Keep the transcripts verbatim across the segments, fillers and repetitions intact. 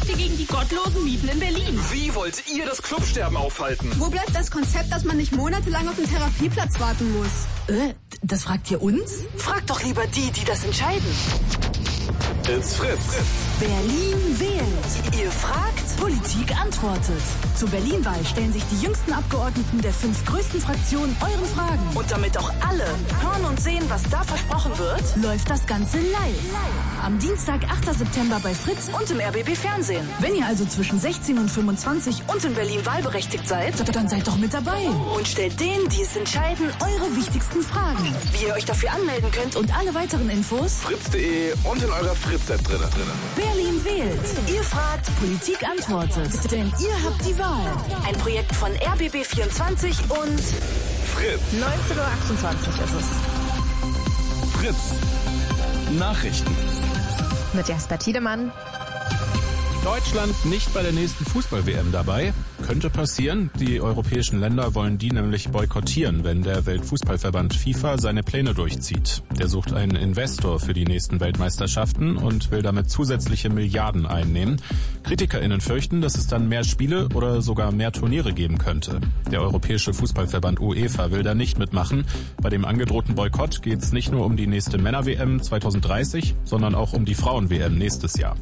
macht ihr gegen die gottlosen Mieten in Berlin? Wie wollt ihr das Clubsterben aufhalten? Wo bleibt das Konzept, dass man nicht monatelang auf den Therapieplatz warten muss? Äh, das fragt ihr uns? Fragt doch lieber die, die das entscheiden. It's Fritz. Berlin wählt. Ihr fragt, Politik antwortet. Zur Berlin-Wahl stellen sich die jüngsten Abgeordneten der fünf größten Fraktionen euren Fragen. und damit auch alle hören und sehen, was da versprochen wird, Läuft das Ganze live. Am Dienstag, achter September bei Fritz und im R B B Fernsehen. Wenn ihr also zwischen sechzehn und fünfundzwanzig Und in Berlin wahlberechtigt seid, dann seid doch mit dabei. und stellt denen, die es entscheiden, Eure wichtigsten Fragen. wie ihr euch dafür anmelden könnt. Und alle weiteren Infos fritz punkt de und in eurer Fritz-App drin. Berlin wählt. Ihr fragt, Politik antwortet. Denn ihr habt die Wahl. ein Projekt von R B B vierundzwanzig und Fritz. neunzehn Uhr achtundzwanzig ist es. Fritz. Nachrichten. Mit Jasper Tiedemann. Deutschland nicht bei der nächsten Fußball-W M dabei. Könnte passieren. Die europäischen Länder wollen die nämlich boykottieren, wenn der Weltfußballverband FIFA seine Pläne durchzieht. Der sucht einen Investor für die nächsten Weltmeisterschaften und will damit zusätzliche Milliarden einnehmen. KritikerInnen fürchten, dass es dann mehr Spiele oder sogar mehr Turniere geben könnte. Der Europäische Fußballverband UEFA will da nicht mitmachen. Bei dem angedrohten Boykott geht es nicht nur um die nächste Männer-W M zweitausenddreißig, sondern auch um die Frauen-W M nächstes Jahr.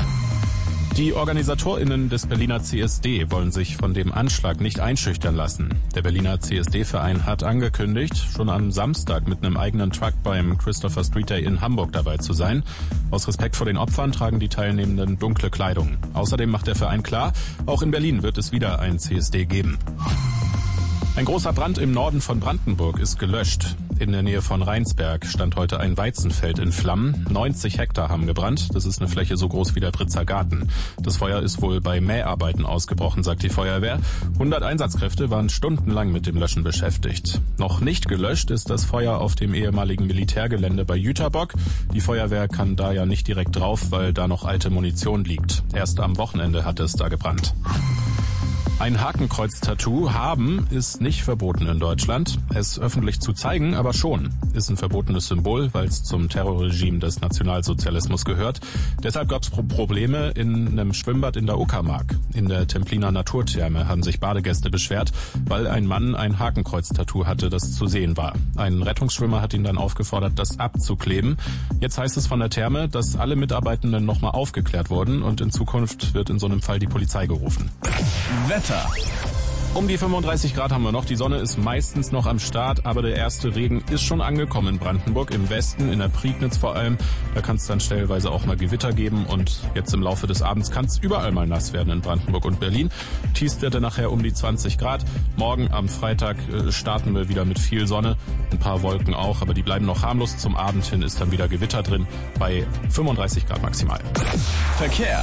Die OrganisatorInnen des Berliner C S D wollen sich von dem Anschlag nicht einschüchtern lassen. Der Berliner C S D-Verein hat angekündigt, schon am Samstag mit einem eigenen Truck beim Christopher Street Day in Hamburg dabei zu sein. Aus Respekt vor den Opfern tragen die Teilnehmenden dunkle Kleidung. Außerdem macht der Verein klar, auch in Berlin wird es wieder ein C S D geben. Ein großer Brand im Norden von Brandenburg ist gelöscht. In der Nähe von Rheinsberg stand heute ein Weizenfeld in Flammen. neunzig Hektar haben gebrannt. Das ist eine Fläche so groß wie der Britzer Garten. Das Feuer ist wohl bei Mäharbeiten ausgebrochen, sagt die Feuerwehr. hundert Einsatzkräfte waren stundenlang mit dem Löschen beschäftigt. Noch nicht gelöscht ist das Feuer auf dem ehemaligen Militärgelände bei Jüterbock. Die Feuerwehr kann da ja nicht direkt drauf, weil da noch alte Munition liegt. Erst am Wochenende hat es da gebrannt. Ein Hakenkreuz-Tattoo haben ist nicht verboten in Deutschland. Es öffentlich zu zeigen aber schon. Ist ein verbotenes Symbol, weil es zum Terrorregime des Nationalsozialismus gehört. Deshalb gab es Probleme in einem Schwimmbad in der Uckermark. In der Templiner Naturtherme haben sich Badegäste beschwert, weil ein Mann ein Hakenkreuz-Tattoo hatte, das zu sehen war. Ein Rettungsschwimmer hat ihn dann aufgefordert, das abzukleben. Jetzt heißt es von der Therme, dass alle Mitarbeitenden nochmal aufgeklärt wurden und in Zukunft wird in so einem Fall die Polizei gerufen. Wetter. Um die fünfunddreißig Grad haben wir noch. Die Sonne ist meistens noch am Start, aber der erste Regen ist schon angekommen in Brandenburg, im Westen, in der Prignitz vor allem. Da kann es dann stellenweise auch mal Gewitter geben und jetzt im Laufe des Abends kann es überall mal nass werden in Brandenburg und Berlin. Tiefstwerte nachher um die zwanzig Grad. Morgen am Freitag äh, starten wir wieder mit viel Sonne, ein paar Wolken auch, aber die bleiben noch harmlos. Zum Abend hin ist dann wieder Gewitter drin bei fünfunddreißig Grad maximal. Verkehr.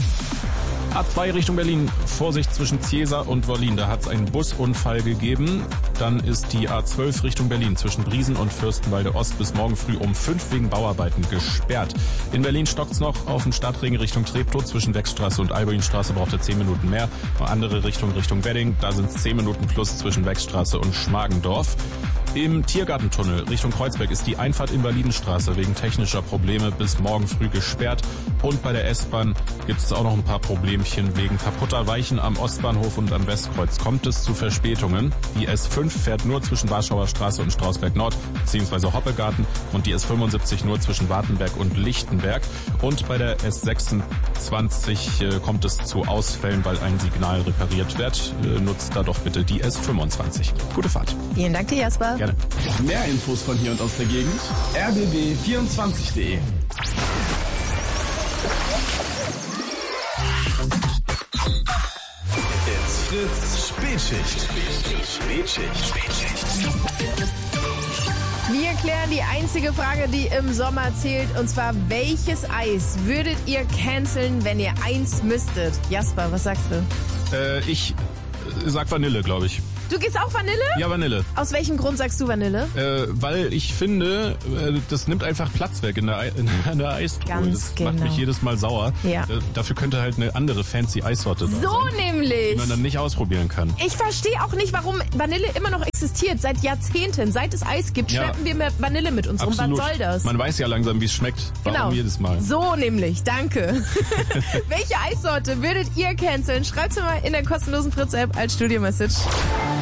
A zwei Richtung Berlin, Vorsicht zwischen Ziesa und Wollin, da hat es einen Busunfall gegeben. Dann ist die A zwölf Richtung Berlin zwischen Briesen und Fürstenwalde Ost bis morgen früh um fünf wegen Bauarbeiten gesperrt. In Berlin stockt's noch auf dem Stadtring Richtung Treptow zwischen Wechstraße und Albuinstraße, braucht ihr zehn Minuten mehr. Andere Richtung Richtung Wedding, da sind es zehn Minuten plus zwischen Wechstraße und Schmargendorf. Im Tiergartentunnel Richtung Kreuzberg ist die Einfahrt in Berlinstraße wegen technischer Probleme bis morgen früh gesperrt. Und bei der S-Bahn gibt es auch noch ein paar Problemchen wegen kaputter Weichen am Ostbahnhof und am Westkreuz. Kommt es zu Verspätungen. Die S fünf fährt nur zwischen Warschauer Straße und Strausberg Nord bzw. Hoppegarten und die S fünfundsiebzig nur zwischen Wartenberg und Lichtenberg. Und bei der S sechsundzwanzig äh, kommt es zu Ausfällen, weil ein Signal repariert wird. Äh, nutzt da doch bitte die S fünfundzwanzig. Gute Fahrt. Vielen Dank dir, Jasper. Gerne. Mehr Infos von hier und aus der Gegend. R B B vierundzwanzig punkt de. It's Fritz Spätschicht. Spätschicht. Spätschicht. Wir klären die einzige Frage, die im Sommer zählt, und zwar: Welches Eis würdet ihr canceln, wenn ihr eins müsstet? Jasper, was sagst du? Äh, ich sag Vanille, glaube ich. Du gehst auch Vanille? Ja, Vanille. Aus welchem Grund sagst du Vanille? Äh, weil ich finde, äh, das nimmt einfach Platz weg in der, Ei- in der Eistruhe. Ganz das genau. macht mich jedes Mal sauer. Ja. Äh, dafür könnte halt eine andere fancy Eissorte da So sein, nämlich. die man dann nicht ausprobieren kann. Ich verstehe auch nicht, warum Vanille immer noch existiert. Seit Jahrzehnten, seit es Eis gibt, Ja. schleppen wir mehr Vanille mit uns rum. Absolut. Was soll das? Man weiß ja langsam, wie es schmeckt. Warum Genau. jedes Mal? So nämlich, danke. Welche Eissorte würdet ihr canceln? Schreibt's mir mal in der kostenlosen Fritz-App als Studio-Message.